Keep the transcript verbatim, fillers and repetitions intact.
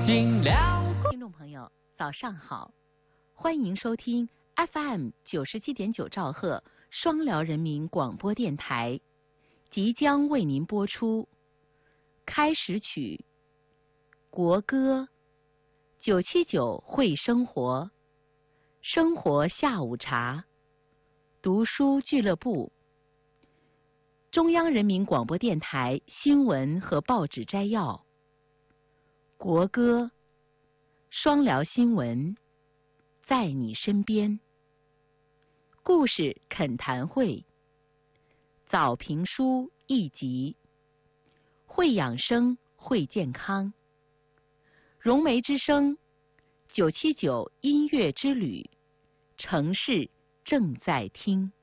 尽辽阔。 听众朋友，早上好，欢迎收听 F M 九十七点九兆赫双辽人民广播电台，即将为您播出开始曲、国歌、九七九会生活、生活下午茶、读书俱乐部、中央人民广播电台新闻和报纸摘要、国歌、双辽新闻，在你身边，故事恳谈会，早评书一集，会养生会健康，融媒之声，九七九音乐之旅，城市正在听。